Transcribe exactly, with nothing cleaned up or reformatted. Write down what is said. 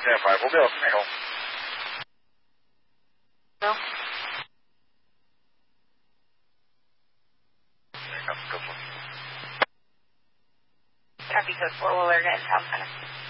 stand by. We'll be able to make home. No. There you go. Good one. Copy code four, we'll alert at Town Center.